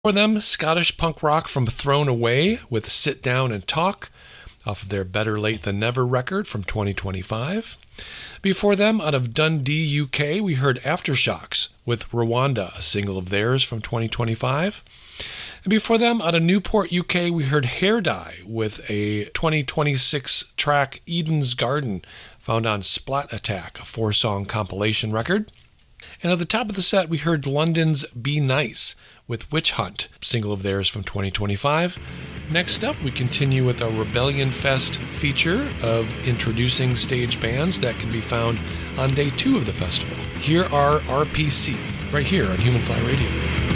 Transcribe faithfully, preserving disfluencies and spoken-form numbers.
For them, Scottish punk rock from Thrown Away with Sit Down and Talk, off of their Better Late Than Never record from twenty twenty-five. Before them, out of Dundee, U K, we heard Aftershocks with Rwanda, a single of theirs from twenty twenty-five. And before them, out of Newport, U K, we heard Hair Dye with a twenty twenty-six track Eden's Garden, found on Splat Attack, a four-song compilation record. And at the top of the set, we heard London's Be Nice with Witch Hunt, single of theirs from twenty twenty-five. Next up, we continue with a Rebellion Fest feature of introducing stage bands that can be found on day two of the festival. Here are R P C, right here on Human Fly Radio.